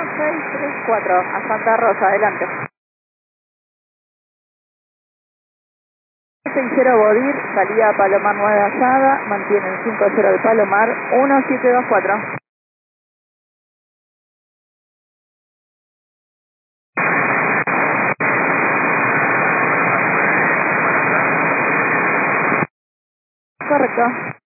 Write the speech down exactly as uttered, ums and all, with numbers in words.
seis tres cuatro, a Santa Rosa, adelante. seis cero Bodir, salida a Palomar nueve Asada, mantienen cinco cero de Palomar, uno siete dos cuatro. Correcto.